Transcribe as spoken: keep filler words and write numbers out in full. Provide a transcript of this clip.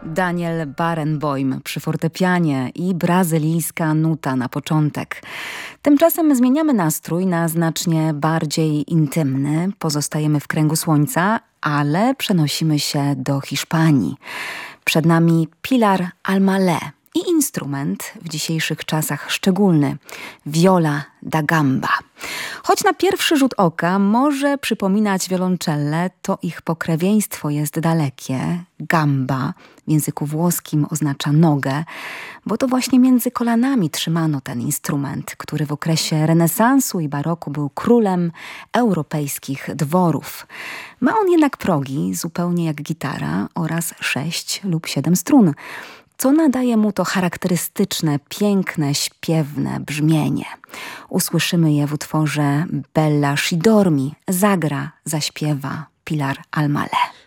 Daniel Barenboim przy fortepianie i brazylijska nuta na początek. Tymczasem zmieniamy nastrój na znacznie bardziej intymny. Pozostajemy w kręgu słońca, ale przenosimy się do Hiszpanii. Przed nami Pilar Almalé i instrument w dzisiejszych czasach szczególny – viola da gamba. Choć na pierwszy rzut oka może przypominać wioloncelle, to ich pokrewieństwo jest dalekie. Gamba w języku włoskim oznacza nogę, bo to właśnie między kolanami trzymano ten instrument, który w okresie renesansu i baroku był królem europejskich dworów. Ma on jednak progi, zupełnie jak gitara, oraz sześć lub siedem strun, co nadaje mu to charakterystyczne, piękne, śpiewne brzmienie. Usłyszymy je w utworze Bella ci dormi, zagra, zaśpiewa Pilar Almalé.